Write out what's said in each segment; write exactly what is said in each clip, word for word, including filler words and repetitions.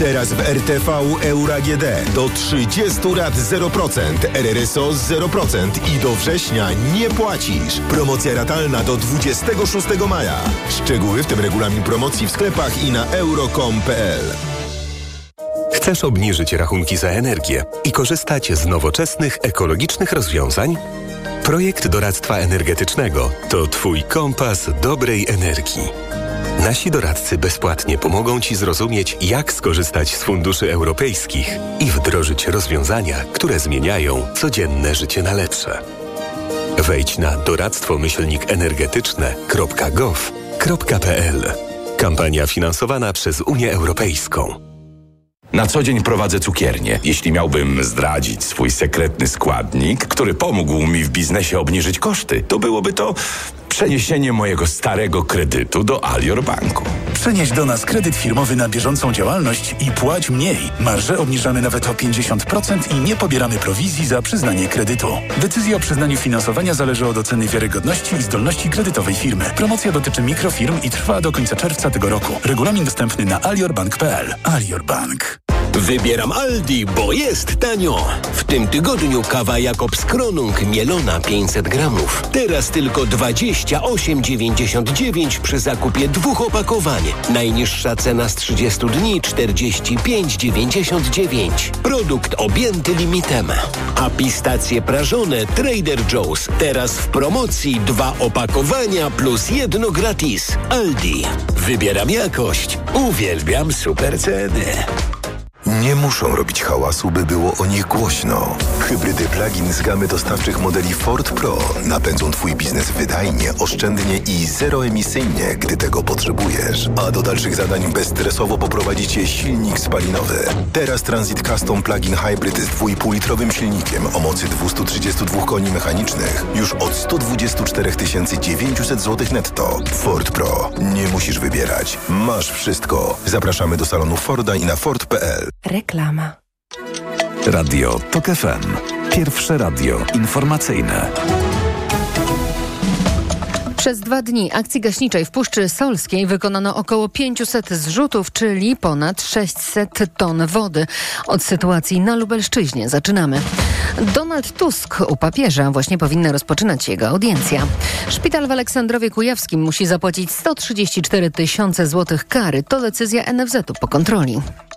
Teraz w R T V Euro A G D do trzydziestu lat zero procent, R R S O zero procent i do września nie płacisz. Promocja ratalna do dwudziestego szóstego maja. Szczegóły, w tym regulamin promocji w sklepach i na euro kropka com kropka p l. Chcesz obniżyć rachunki za energię i korzystać z nowoczesnych, ekologicznych rozwiązań? Projekt doradztwa energetycznego to Twój kompas dobrej energii. Nasi doradcy bezpłatnie pomogą Ci zrozumieć, jak skorzystać z funduszy europejskich i wdrożyć rozwiązania, które zmieniają codzienne życie na lepsze. Wejdź na doradztwo myślnik energetyczne kropka gov kropka p l. Kampania finansowana przez Unię Europejską. Na co dzień prowadzę cukiernię. Jeśli miałbym zdradzić swój sekretny składnik, który pomógł mi w biznesie obniżyć koszty, to byłoby to przeniesienie mojego starego kredytu do Alior Banku. Przenieś do nas kredyt firmowy na bieżącą działalność i płać mniej. Marże obniżamy nawet o pięćdziesiąt procent i nie pobieramy prowizji za przyznanie kredytu. Decyzja o przyznaniu finansowania zależy od oceny wiarygodności i zdolności kredytowej firmy. Promocja dotyczy mikrofirm i trwa do końca czerwca tego roku. Regulamin dostępny na aliorbank kropka p l. Alior Bank. Wybieram Aldi, bo jest tanio. W tym tygodniu kawa Jakobs Kronung mielona pięćset gramów. Teraz tylko dwadzieścia osiem dziewięćdziesiąt dziewięć przy zakupie dwóch opakowań. Najniższa cena z trzydziestu dni czterdzieści pięć dziewięćdziesiąt dziewięć. Produkt objęty limitem. A pistacje prażone Trader Joe's. Teraz w promocji dwa opakowania plus jedno gratis. Aldi. Wybieram jakość. Uwielbiam super ceny. Nie muszą robić hałasu, by było o nich głośno. Hybrydy plug-in z gamy dostawczych modeli Ford Pro napędzą Twój biznes wydajnie, oszczędnie i zeroemisyjnie, gdy tego potrzebujesz. A do dalszych zadań bezstresowo poprowadzi Cię silnik spalinowy. Teraz Transit Custom Plug-in Hybrid z dwójpółlitrowym silnikiem o mocy dwieście trzydzieści dwa koni mechanicznych już od sto dwadzieścia cztery tysiące dziewięćset złotych netto. Ford Pro. Nie musisz wybierać. Masz wszystko. Zapraszamy do salonu Forda i na ford kropka p l. Reklama. Radio Tok F M. Pierwsze radio informacyjne. Przez dwa dni akcji gaśniczej w Puszczy Solskiej wykonano około pięćset zrzutów, czyli ponad sześćset ton wody. Od sytuacji na Lubelszczyźnie zaczynamy. Donald Tusk u papieża. Właśnie powinna rozpoczynać się jego audiencja. Szpital w Aleksandrowie Kujawskim musi zapłacić sto trzydzieści cztery tysiące złotych kary. To decyzja N F Z u po kontroli.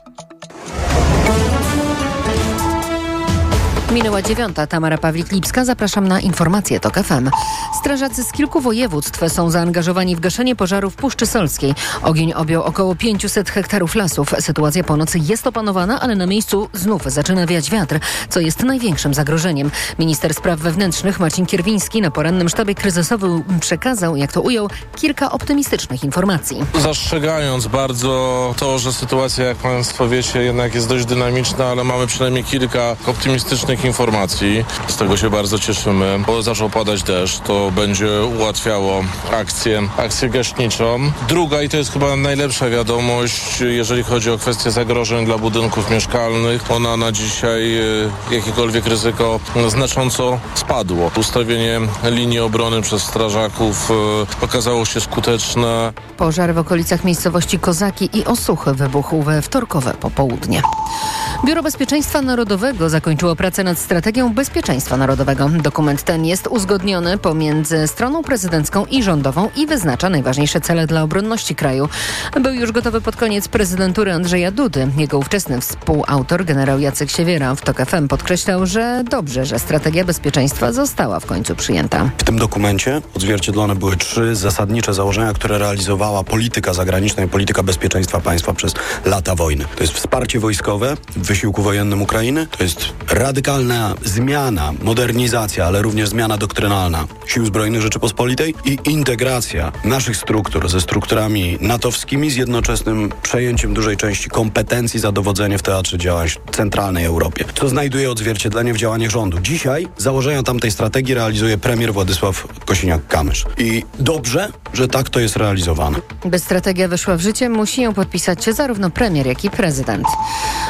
Minęła dziewiąta. Tamara Pawlik-Lipska. Zapraszam na informacje Tok F M. Strażacy z kilku województw są zaangażowani w gaszenie pożaru w Puszczy Solskiej. Ogień objął około pięćset hektarów lasów. Sytuacja po nocy jest opanowana, ale na miejscu znów zaczyna wiać wiatr, co jest największym zagrożeniem. Minister spraw wewnętrznych Marcin Kierwiński na porannym sztabie kryzysowym przekazał, jak to ujął, kilka optymistycznych informacji. Zastrzegając bardzo to, że sytuacja, jak Państwo wiecie, jednak jest dość dynamiczna, ale mamy przynajmniej kilka optymistycznych informacji. Z tego się bardzo cieszymy, bo zaczął padać deszcz, to będzie ułatwiało akcję, akcję gaśniczą. Druga, i to jest chyba najlepsza wiadomość, jeżeli chodzi o kwestię zagrożeń dla budynków mieszkalnych, ona na dzisiaj jakiekolwiek ryzyko znacząco spadło. Ustawienie linii obrony przez strażaków okazało się skuteczne. Pożar w okolicach miejscowości Kozaki i Osuchy wybuchł we wtorkowe popołudnie. Biuro Bezpieczeństwa Narodowego zakończyło pracę nad strategią bezpieczeństwa narodowego. Dokument ten jest uzgodniony pomiędzy stroną prezydencką i rządową i wyznacza najważniejsze cele dla obronności kraju. Był już gotowy pod koniec prezydentury Andrzeja Dudy. Jego ówczesny współautor, generał Jacek Siewiera, w Tok F M podkreślał, że dobrze, że strategia bezpieczeństwa została w końcu przyjęta. W tym dokumencie odzwierciedlone były trzy zasadnicze założenia, które realizowała polityka zagraniczna i polityka bezpieczeństwa państwa przez lata wojny. To jest wsparcie wojskowe w wysiłku wojennym Ukrainy, to jest radykalna zmiana, modernizacja, ale również zmiana doktrynalna Sił Zbrojnych Rzeczypospolitej i integracja naszych struktur ze strukturami natowskimi z jednoczesnym przejęciem dużej części kompetencji za dowodzenie w teatrze działań w centralnej Europie, co znajduje odzwierciedlenie w działaniach rządu. Dzisiaj założenia tamtej strategii realizuje premier Władysław Kosiniak-Kamysz. I dobrze, że tak to jest realizowane. By strategia weszła w życie, musi ją podpisać zarówno premier, jak i prezydent. A właśnie teraz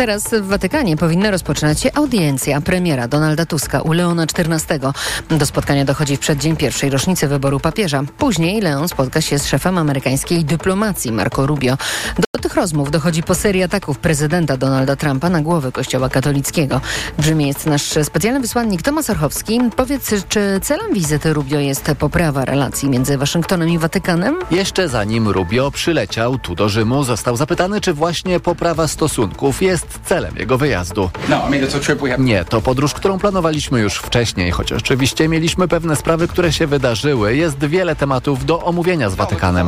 Teraz w Watykanie powinna rozpoczynać się audiencja premiera Donalda Tuska u Leona czternastego. Do spotkania dochodzi w przeddzień pierwszej rocznicy wyboru papieża. Później Leon spotka się z szefem amerykańskiej dyplomacji Marco Rubio. Do tych rozmów dochodzi po serii ataków prezydenta Donalda Trumpa na głowę Kościoła katolickiego. W Rzymie jest nasz specjalny wysłannik Tomasz Orchowski. Powiedz, czy celem wizyty Rubio jest poprawa relacji między Waszyngtonem i Watykanem? Jeszcze zanim Rubio przyleciał tu do Rzymu, został zapytany, czy właśnie poprawa stosunków jest celem jego wyjazdu. Nie, to podróż, którą planowaliśmy już wcześniej, choć oczywiście mieliśmy pewne sprawy, które się wydarzyły. Jest wiele tematów do omówienia z Watykanem.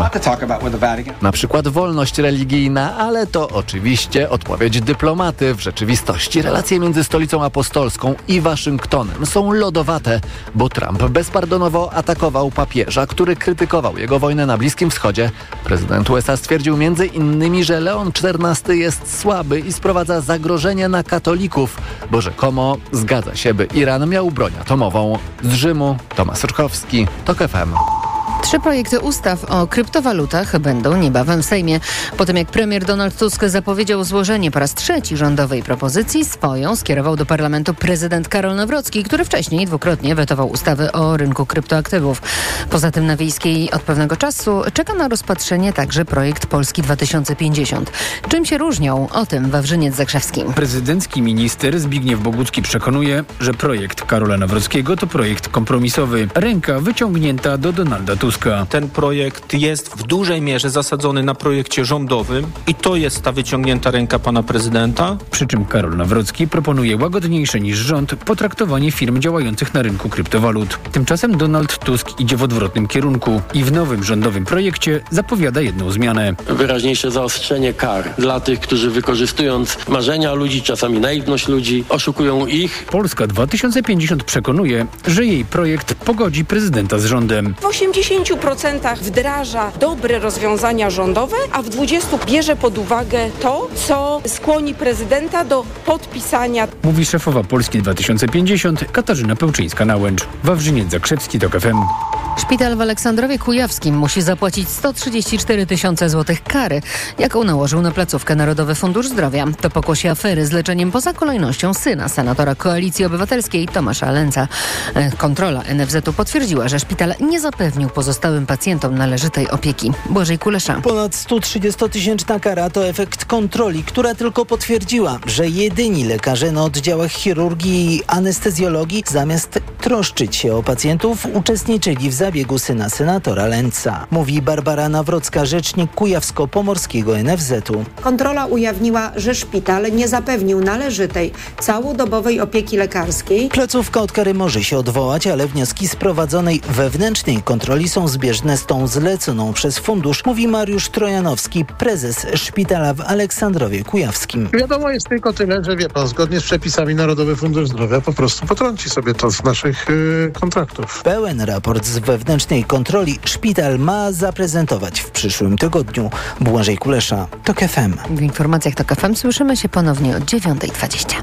Na przykład wolność religijna, ale to oczywiście odpowiedź dyplomaty. W rzeczywistości relacje między Stolicą Apostolską i Waszyngtonem są lodowate, bo Trump bezpardonowo atakował papieża, który krytykował jego wojnę na Bliskim Wschodzie. Prezydent U S A stwierdził między innymi, że Leon czternasty jest słaby i sprowadza zagrożenie na katolików, bo rzekomo zgadza się, by Iran miał broń atomową. Z Rzymu Tomasz Orchowski, TOK F M. Trzy projekty ustaw o kryptowalutach będą niebawem w Sejmie. Po tym jak premier Donald Tusk zapowiedział złożenie po raz trzeci rządowej propozycji, swoją skierował do parlamentu prezydent Karol Nawrocki, który wcześniej dwukrotnie wetował ustawy o rynku kryptoaktywów. Poza tym na Wiejskiej od pewnego czasu czeka na rozpatrzenie także projekt Polski dwa tysiące pięćdziesiąt. Czym się różnią? O tym Wawrzyniec Zakrzewski. Prezydencki minister Zbigniew Bogucki przekonuje, że projekt Karola Nawrockiego to projekt kompromisowy. Ręka wyciągnięta do Donalda Tuska. Ten projekt jest w dużej mierze zasadzony na projekcie rządowym i to jest ta wyciągnięta ręka pana prezydenta. Przy czym Karol Nawrocki proponuje łagodniejsze niż rząd potraktowanie firm działających na rynku kryptowalut. Tymczasem Donald Tusk idzie w odwrotnym kierunku i w nowym rządowym projekcie zapowiada jedną zmianę. Wyraźniejsze zaostrzenie kar dla tych, którzy wykorzystując marzenia ludzi, czasami naiwność ludzi, oszukują ich. Polska dwa tysiące pięćdziesiąt przekonuje, że jej projekt pogodzi prezydenta z rządem. W osiemdziesięciu procentach wdraża dobre rozwiązania rządowe, a w dwudziestu procentach bierze pod uwagę to, co skłoni prezydenta do podpisania. Mówi szefowa Polski dwa tysiące pięćdziesiąt Katarzyna Pełczyńska-Nałęcz. Wawrzyniec Zakrzewski, TOK F M. Szpital w Aleksandrowie Kujawskim musi zapłacić sto trzydzieści cztery tysiące złotych kary, jaką nałożył na placówkę Narodowy Fundusz Zdrowia. To pokłosie afery z leczeniem poza kolejnością syna senatora Koalicji Obywatelskiej Tomasza Lenca. Kontrola N F Z u potwierdziła, że szpital nie zapewnił pozostałym pacjentom należytej opieki. Błażej Kulesza. Ponad sto trzydziestotysięczna kara to efekt kontroli, która tylko potwierdziła, że jedyni lekarze na oddziałach chirurgii i anestezjologii zamiast troszczyć się o pacjentów uczestniczyli w zabiegu syna senatora Lenca. Mówi Barbara Nawrocka, rzecznik kujawsko-pomorskiego N F Z u. Kontrola ujawniła, że szpital nie zapewnił należytej całodobowej opieki lekarskiej. Placówka od kary może się odwołać, ale wnioski z prowadzonej wewnętrznej kontroli są zbieżne z tą zleconą przez fundusz, mówi Mariusz Trojanowski, prezes szpitala w Aleksandrowie Kujawskim. Wiadomo jest tylko tyle, że wie pan, zgodnie z przepisami Narodowy Fundusz Zdrowia po prostu potrąci sobie to z naszych yy, kontraktów. Pełen raport z wewnętrznej kontroli szpital ma zaprezentować w przyszłym tygodniu. Błażej Kulesza, TOK F M. W informacjach TOK F M słyszymy się ponownie o dziewiąta dwadzieścia.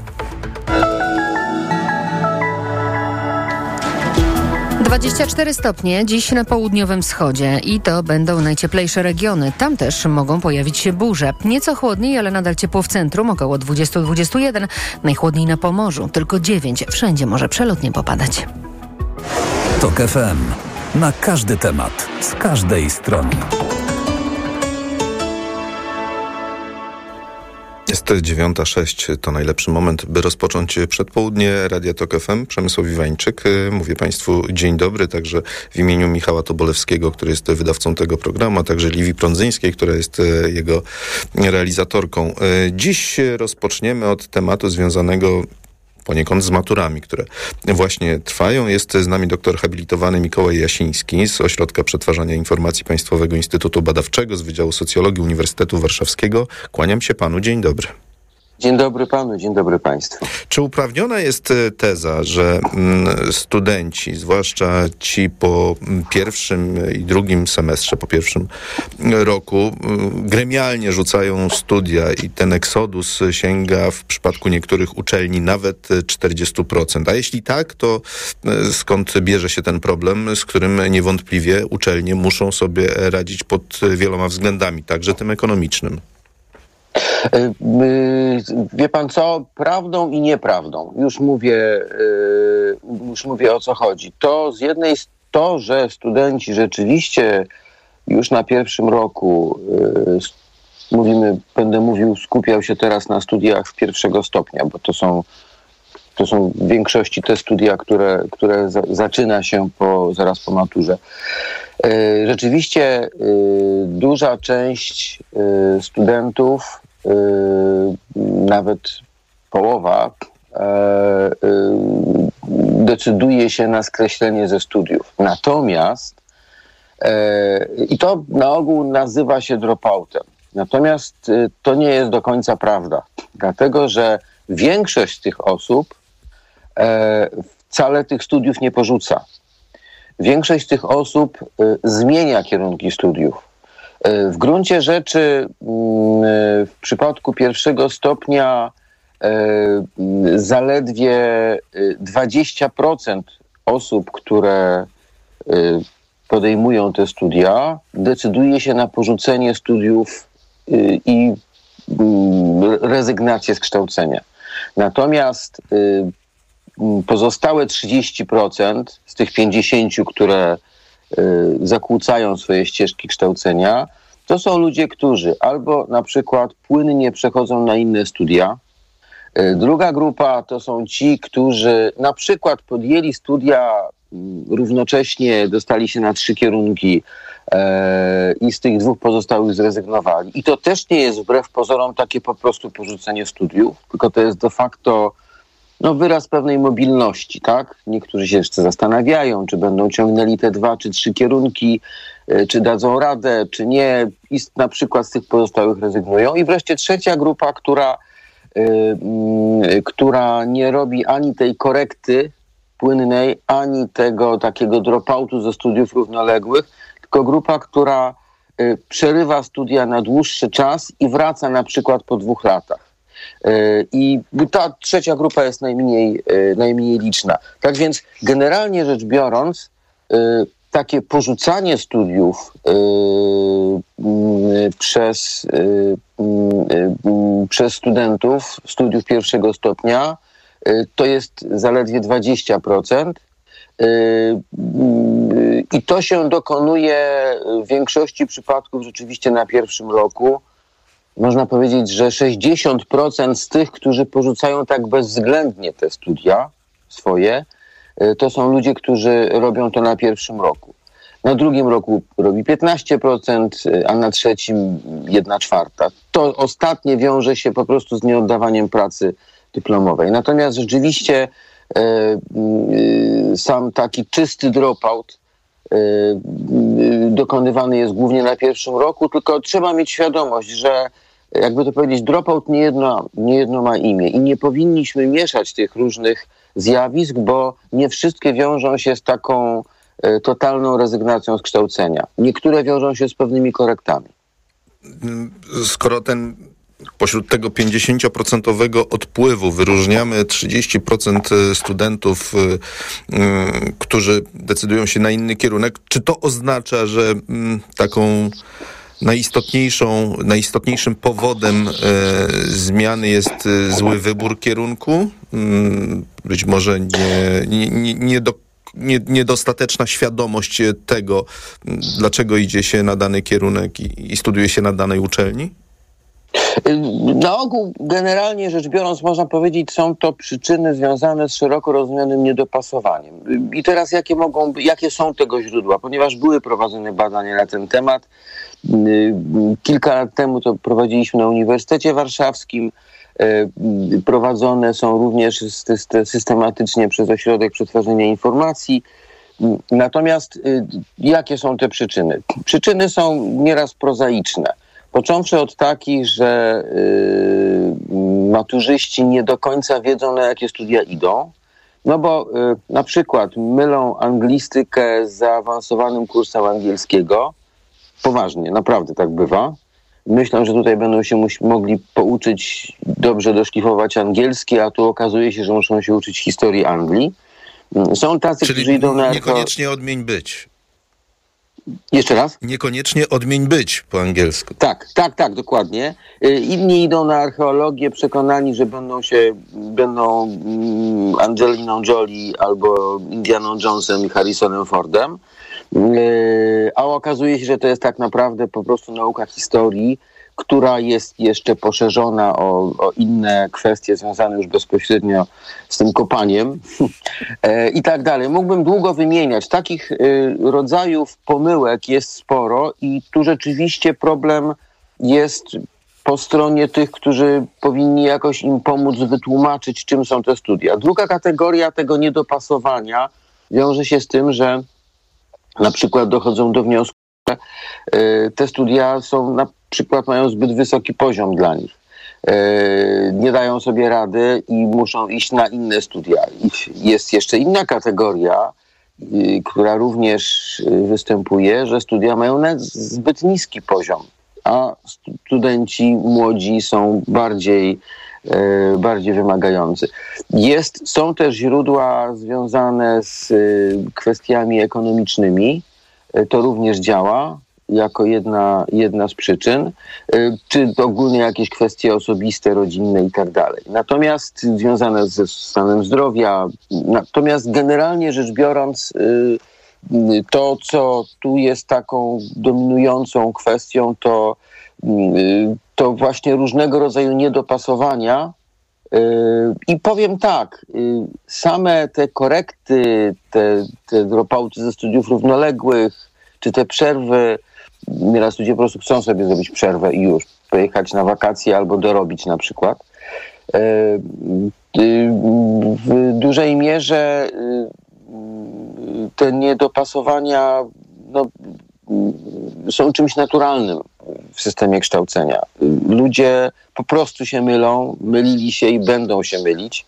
dwadzieścia cztery stopnie dziś na południowym wschodzie i to będą najcieplejsze regiony. Tam też mogą pojawić się burze. Nieco chłodniej, ale nadal ciepło w centrum, około dwadzieścia do dwudziestu jeden. Najchłodniej na Pomorzu, tylko dziewięć. Wszędzie może przelotnie popadać. TOK F M. Na każdy temat, z każdej strony. Jest dziewiąta sześć, to najlepszy moment, by rozpocząć przedpołudnie Radia TOK F M. Przemysław Iwańczyk. Mówię Państwu dzień dobry, także w imieniu Michała Tobolewskiego, który jest wydawcą tego programu, a także Liwii Prądzyńskiej, która jest jego realizatorką. Dziś rozpoczniemy od tematu związanego poniekąd z maturami, które właśnie trwają. Jest z nami doktor habilitowany Mikołaj Jasiński z Ośrodka Przetwarzania Informacji Państwowego Instytutu Badawczego z Wydziału Socjologii Uniwersytetu Warszawskiego. Kłaniam się panu. Dzień dobry. Dzień dobry panu, dzień dobry państwu. Czy uprawniona jest teza, że studenci, zwłaszcza ci po pierwszym i drugim semestrze, po pierwszym roku, gremialnie rzucają studia i ten eksodus sięga w przypadku niektórych uczelni nawet czterdzieści procent? A jeśli tak, to skąd bierze się ten problem, z którym niewątpliwie uczelnie muszą sobie radzić pod wieloma względami, także tym ekonomicznym? Wie pan co? Prawdą i nieprawdą. Już mówię, już mówię o co chodzi. To z jednej strony to, że studenci rzeczywiście już na pierwszym roku, mówimy, będę mówił, skupiał się teraz na studiach pierwszego stopnia, bo to są, to są w większości te studia, które, które za, zaczyna się po, zaraz po maturze. Rzeczywiście duża część studentów, nawet połowa, decyduje się na skreślenie ze studiów. Natomiast i to na ogół nazywa się dropoutem. Natomiast to nie jest do końca prawda, dlatego że większość z tych osób wcale tych studiów nie porzuca. Większość z tych osób zmienia kierunki studiów. W gruncie rzeczy w przypadku pierwszego stopnia zaledwie dwadzieścia procent osób, które podejmują te studia, decyduje się na porzucenie studiów i rezygnację z kształcenia. Natomiast pozostałe trzydzieści procent z tych pięćdziesięciu, które zakłócają swoje ścieżki kształcenia, to są ludzie, którzy albo na przykład płynnie przechodzą na inne studia. Druga grupa to są ci, którzy na przykład podjęli studia, równocześnie dostali się na trzy kierunki e, i z tych dwóch pozostałych zrezygnowali. I to też nie jest wbrew pozorom takie po prostu porzucenie studiów, tylko to jest de facto no, wyraz pewnej mobilności, tak? Niektórzy się jeszcze zastanawiają, czy będą ciągnęli te dwa czy trzy kierunki, e, czy dadzą radę, czy nie. I na przykład z tych pozostałych rezygnują. I wreszcie trzecia grupa, która Yy, yy, która nie robi ani tej korekty płynnej, ani tego takiego dropoutu ze studiów równoległych, tylko grupa, która yy, przerywa studia na dłuższy czas i wraca na przykład po dwóch latach. Yy, I ta trzecia grupa jest najmniej, yy, najmniej liczna. Tak więc generalnie rzecz biorąc, yy, takie porzucanie studiów yy, yy, przez, yy, yy, przez studentów studiów pierwszego stopnia yy, to jest zaledwie dwadzieścia procent. Yy, yy, I to się dokonuje w większości przypadków rzeczywiście na pierwszym roku. Można powiedzieć, że sześćdziesiąt procent z tych, którzy porzucają tak bezwzględnie te studia swoje, to są ludzie, którzy robią to na pierwszym roku. Na drugim roku robi piętnaście procent, a na trzecim jedna czwarta. To ostatnie wiąże się po prostu z nieoddawaniem pracy dyplomowej. Natomiast rzeczywiście e, e, sam taki czysty dropout e, e, dokonywany jest głównie na pierwszym roku, tylko trzeba mieć świadomość, że jakby to powiedzieć, dropout nie jedno, nie jedno ma imię i nie powinniśmy mieszać tych różnych zjawisk, bo nie wszystkie wiążą się z taką e, totalną rezygnacją z kształcenia. Niektóre wiążą się z pewnymi korektami. Skoro ten pośród tego pięćdziesięcioprocentowego odpływu wyróżniamy trzydzieści procent studentów, y, y, którzy decydują się na inny kierunek, czy to oznacza, że y, taką najistotniejszą, najistotniejszym powodem e, zmiany jest e, zły wybór kierunku? Mm, być może nie, nie, nie, nie do, nie, niedostateczna świadomość tego, dlaczego idzie się na dany kierunek i, i studiuje się na danej uczelni? Na ogół, generalnie rzecz biorąc, można powiedzieć, są to przyczyny związane z szeroko rozumianym niedopasowaniem. I teraz jakie mogą, jakie są tego źródła? Ponieważ były prowadzone badania na ten temat. Kilka lat temu to prowadziliśmy na Uniwersytecie Warszawskim. Prowadzone są również systematycznie przez Ośrodek Przetwarzania Informacji. Natomiast jakie są te przyczyny? Przyczyny są nieraz prozaiczne. Począwszy od takich, że y, maturzyści nie do końca wiedzą, na jakie studia idą, no bo y, na przykład mylą anglistykę z zaawansowanym kursem angielskiego. Poważnie, naprawdę tak bywa. Myślą, że tutaj będą się mus- mogli pouczyć dobrze doszlifować angielski, a tu okazuje się, że muszą się uczyć historii Anglii. Są tacy, Czyli którzy idą na... niekoniecznie odmień być. Jeszcze raz? Niekoniecznie odmień być po angielsku. Tak, tak, tak, dokładnie. Inni idą na archeologię przekonani, że będą się, będą mm, Angeliną Jolie albo Indianą Jonesem i Harrisonem Fordem, yy, a okazuje się, że to jest tak naprawdę po prostu nauka historii, która jest jeszcze poszerzona o, o inne kwestie związane już bezpośrednio z tym kopaniem e, i tak dalej. Mógłbym długo wymieniać. Takich y, rodzajów pomyłek jest sporo i tu rzeczywiście problem jest po stronie tych, którzy powinni jakoś im pomóc wytłumaczyć, czym są te studia. Druga kategoria tego niedopasowania wiąże się z tym, że na przykład dochodzą do wniosku, że y, te studia są na przykład mają zbyt wysoki poziom dla nich. Nie dają sobie rady i muszą iść na inne studia. I jest jeszcze inna kategoria, która również występuje, że studia mają zbyt niski poziom, a studenci młodzi są bardziej, bardziej wymagający. Jest, są też źródła związane z kwestiami ekonomicznymi. To również działa jako jedna, jedna z przyczyn, czy ogólnie jakieś kwestie osobiste, rodzinne i tak dalej. Natomiast związane ze stanem zdrowia, natomiast generalnie rzecz biorąc, to, co tu jest taką dominującą kwestią, to, to właśnie różnego rodzaju niedopasowania. I powiem tak, same te korekty, te, te dropouty ze studiów równoległych, czy te przerwy, nieraz ludzie po prostu chcą sobie zrobić przerwę i już pojechać na wakacje albo dorobić na przykład. W dużej mierze te niedopasowania no, są czymś naturalnym w systemie kształcenia. Ludzie po prostu się mylą, mylili się i będą się mylić.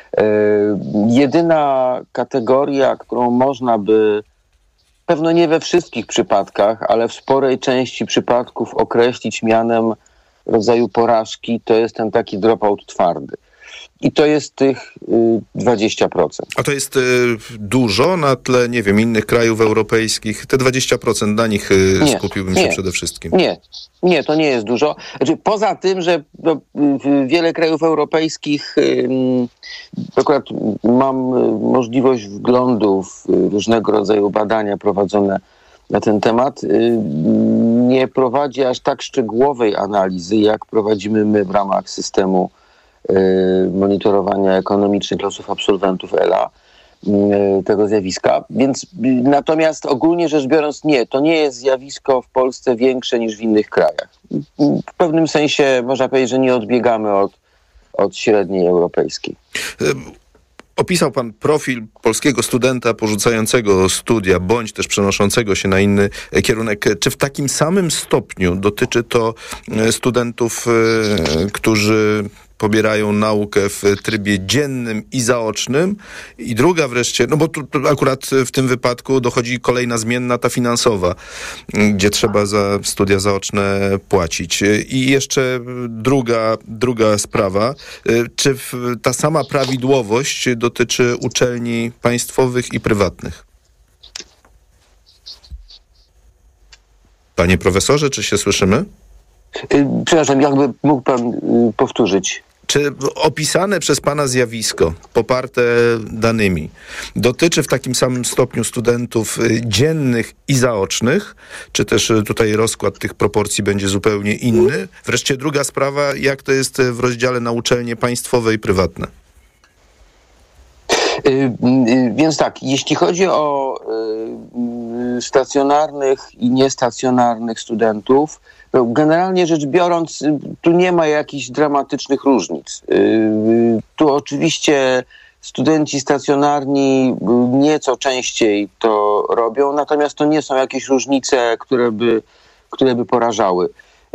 Jedyna kategoria, którą można by pewno nie we wszystkich przypadkach, ale w sporej części przypadków określić mianem rodzaju porażki, to jest ten taki dropout twardy. I to jest tych y, dwadzieścia procent. A to jest y, dużo na tle, nie wiem, innych krajów europejskich? Te dwadzieścia procent dla nich y, nie, skupiłbym nie, się przede wszystkim. Nie, nie, to nie jest dużo. Znaczy, poza tym, że no, wiele krajów europejskich, y, akurat mam możliwość wglądu w różnego rodzaju badania prowadzone na ten temat, y, nie prowadzi aż tak szczegółowej analizy, jak prowadzimy my w ramach systemu monitorowania ekonomicznych losów absolwentów E L A tego zjawiska. Więc natomiast ogólnie rzecz biorąc nie, to nie jest zjawisko w Polsce większe niż w innych krajach. W pewnym sensie można powiedzieć, że nie odbiegamy od, od średniej europejskiej. Opisał pan profil polskiego studenta porzucającego studia, bądź też przenoszącego się na inny kierunek. Czy w takim samym stopniu dotyczy to studentów, którzy pobierają naukę w trybie dziennym i zaocznym? I druga wreszcie, no bo tu, tu akurat w tym wypadku dochodzi kolejna zmienna, ta finansowa, gdzie trzeba za studia zaoczne płacić. I jeszcze druga, druga sprawa. Czy ta sama prawidłowość dotyczy uczelni państwowych i prywatnych? Panie profesorze, czy się słyszymy? Przepraszam, jakby mógł pan powtórzyć? Czy opisane przez pana zjawisko, poparte danymi, dotyczy w takim samym stopniu studentów dziennych i zaocznych, czy też tutaj rozkład tych proporcji będzie zupełnie inny? Wreszcie druga sprawa, jak to jest w rozdziale na uczelnie państwowe i prywatne? Więc tak, jeśli chodzi o stacjonarnych i niestacjonarnych studentów, generalnie rzecz biorąc, tu nie ma jakichś dramatycznych różnic. Tu oczywiście studenci stacjonarni nieco częściej to robią, natomiast to nie są jakieś różnice, które by, które by porażały.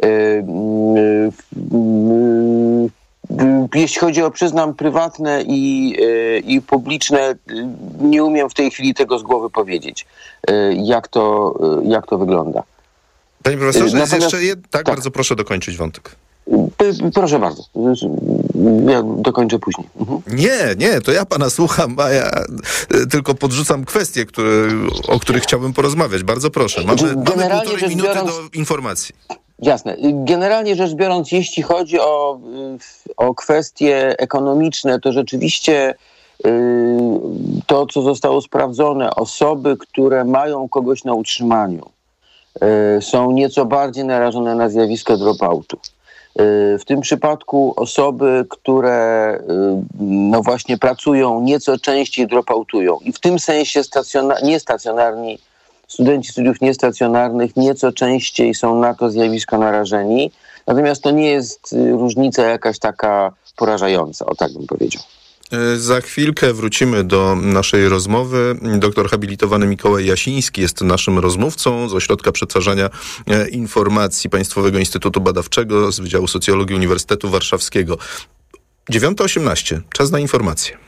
Jeśli chodzi o, przyznam, prywatne i, i publiczne, nie umiem w tej chwili tego z głowy powiedzieć, jak to, jak to wygląda. Panie profesorze, jest jeszcze jed... tak, tak, bardzo proszę dokończyć wątek. Proszę bardzo. Ja dokończę później. Mhm. Nie, nie, to ja pana słucham, a ja tylko podrzucam kwestie, które, o których chciałbym porozmawiać. Bardzo proszę. Mamy, mamy półtorej minuty biorąc, do informacji. Jasne. Generalnie rzecz biorąc, jeśli chodzi o, o kwestie ekonomiczne, to rzeczywiście to, co zostało sprawdzone, osoby, które mają kogoś na utrzymaniu, są nieco bardziej narażone na zjawisko dropoutu. W tym przypadku osoby, które no właśnie pracują, nieco częściej dropoutują i w tym sensie stacjonar- niestacjonarni, studenci studiów niestacjonarnych nieco częściej są na to zjawisko narażeni. Natomiast to nie jest różnica jakaś taka porażająca, o tak bym powiedział. Za chwilkę wrócimy do naszej rozmowy. Doktor habilitowany Mikołaj Jasiński jest naszym rozmówcą z Ośrodka Przetwarzania Informacji Państwowego Instytutu Badawczego z Wydziału Socjologii Uniwersytetu Warszawskiego. dziewiąta osiemnaście. Czas na informacje.